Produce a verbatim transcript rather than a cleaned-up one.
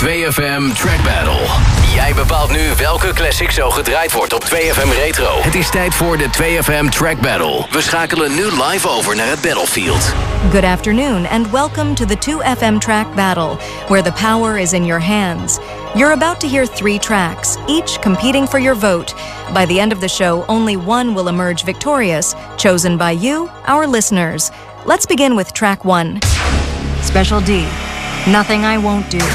twee F M Track Battle. Jij bepaalt nu welke classic zo gedraaid wordt op twee F M Retro. Het is tijd voor de twee F M Track Battle. We schakelen nu live over naar het Battlefield. Good afternoon and welcome to the two F M Track Battle, where the power is in your hands. You're about to hear three tracks, each competing for your vote. By the end of the show, only one will emerge victorious, chosen by you, our listeners. Let's begin with track one. Special D, Nothing I Won't Do.